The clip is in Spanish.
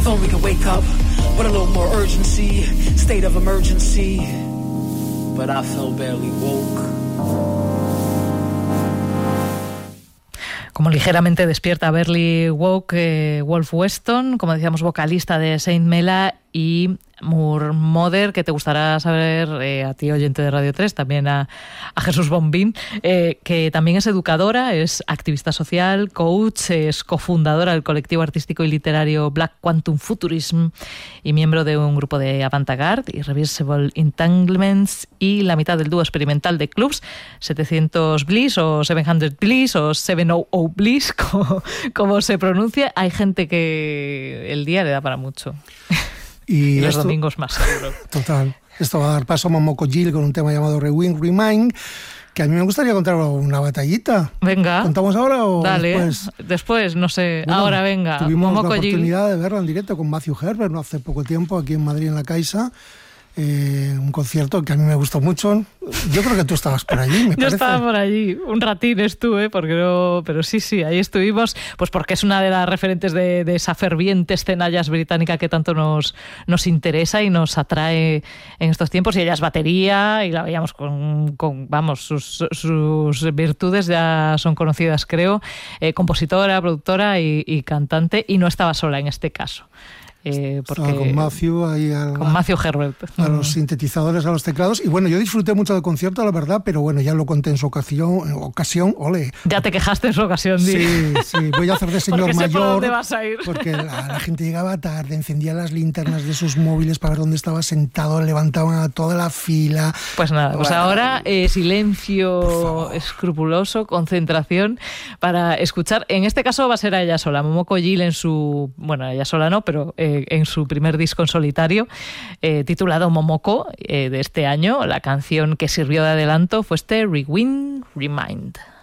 phone we can wake up, but a little more urgency, state of emergency. But I feel barely woke. Como ligeramente despierta Barely Woke, Wolf Weston, como decíamos, vocalista de Saint Mela, y Moore Mother, que te gustará saber a ti, oyente de Radio 3, también a Jesús Bombín, que también es educadora, es activista social, coach, es cofundadora del colectivo artístico y literario Black Quantum Futurism y miembro de un grupo de Avantgarde, Irreversible Entanglements, y la mitad del dúo experimental de clubs 700 Bliss o 700 Bliss o 700 Bliss, como se pronuncia. Hay gente que el día le da para mucho. Y los domingos más, seguro. Total. Esto va a dar paso a Momoko Gill con un tema llamado Rewind Remind, que a mí me gustaría contar una batallita. Venga. ¿Contamos ahora o dale, después? Después, no sé. Bueno, ahora venga. Tuvimos Momoko la oportunidad Gill de verla en directo con Matthew Herbert, ¿no? Hace poco tiempo aquí en Madrid, en la Caixa. Un concierto que a mí me gustó mucho. Yo creo que tú estabas por allí, me parece. Yo estaba por allí, un ratín estuve, porque no, pero sí, ahí estuvimos, pues porque es una de las referentes de esa ferviente escena jazz británica que tanto nos interesa y nos atrae en estos tiempos. Y ella es batería y la veíamos con vamos, sus virtudes ya son conocidas, creo, compositora, productora y cantante, y no estaba sola en este caso. Porque con Matthew con Matthew Herbert a los sintetizadores, a los teclados, y bueno, yo disfruté mucho del concierto, la verdad, pero bueno, ya lo conté en su ocasión, ole. Ya te quejaste en su ocasión. Sí, voy a hacer de señor mayor, por dónde vas a ir. Porque la gente llegaba tarde, encendía las linternas de sus móviles para ver dónde estaba sentado, levantaban a toda la fila. Pues nada, pues ahora silencio escrupuloso, concentración para escuchar. En este caso va a ser a ella sola, Momoko Gill ella sola no, pero en su primer disco en solitario, titulado Momoko, de este año. La canción que sirvió de adelanto fue este Rewind Remind.